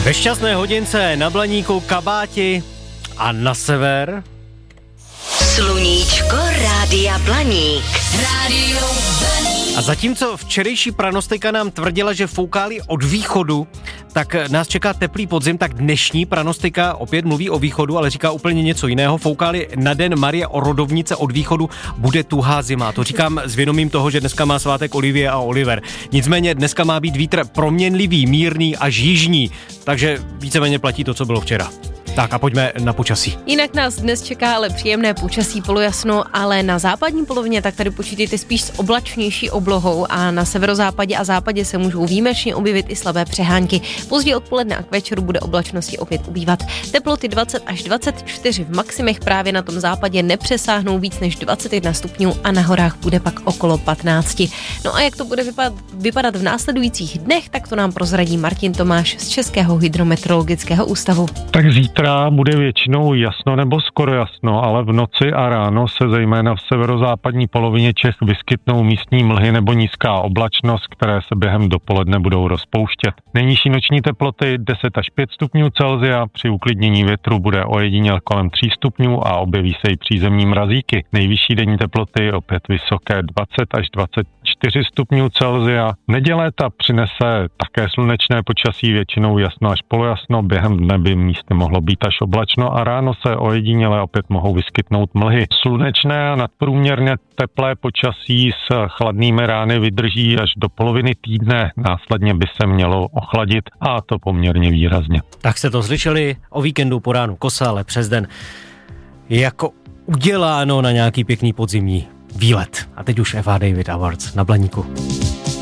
Ve šťastné hodince na Blaníku, Kabáti a na sever. Sluníčko Rádia Blaník. Rádio Blaník. A zatímco včerejší pranostika nám tvrdila, že foukáli od východu, tak nás čeká teplý podzim, tak dnešní pranostika opět mluví o východu, ale říká úplně něco jiného. Foukáli na den Marie Orodovnice od východu, bude tuhá zima. To říkám s vědomím toho, že dneska má svátek Olivie a Oliver. Nicméně dneska má být vítr proměnlivý, mírný až jižní, takže víceméně platí to, co bylo včera. Tak a pojďme na počasí. Jinak nás dnes čeká ale příjemné počasí, polojasno, ale na západní polovině tak tady počítejte spíš s oblačnější oblohou a na severozápadě a západě se můžou výjimečně objevit i slabé přehánky. Později odpoledne a k večeru bude oblačnosti opět ubývat. Teploty 20 až 24 v maximech právě na tom západě nepřesáhnou víc než 21 stupňů a na horách bude pak okolo 15. No a jak to bude vypadat v následujících dnech, tak to nám prozradí Martin Tomáš z Českého hydrometeorologického ústavu. Tak zítra bude většinou jasno nebo skoro jasno, ale v noci a ráno se zejména v severozápadní polovině Čech vyskytnou místní mlhy nebo nízká oblačnost, které se během dopoledne budou rozpouštět. Nejnižší noční teploty 10 až 5 stupňů Celsia, při uklidnění větru bude ojediněl kolem 3 stupňů a objeví se i přízemní mrazíky. Nejvyšší denní teploty opět vysoké 20 až 24 stupňů Celsia. Neděle ta přinese také slunečné počasí, většinou jasno až polojasno, během dne by místy mohlo být až oblačno a ráno se ojediněle opět mohou vyskytnout mlhy. Slunečné a nadprůměrně teplé počasí s chladnými rány vydrží až do poloviny týdne. Následně by se mělo ochladit a to poměrně výrazně. Tak se to slyšeli o víkendu po ránu kosa, ale přes den jako uděláno na nějaký pěkný podzimní výlet. A teď už Eva David Awards na Blaníku.